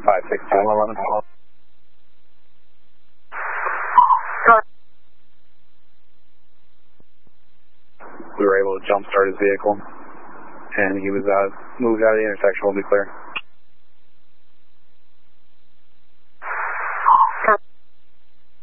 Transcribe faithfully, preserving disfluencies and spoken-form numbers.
five six two one eleven. We were able to jump start his vehicle, and he was uh, moved out of the intersection. We'll be clear.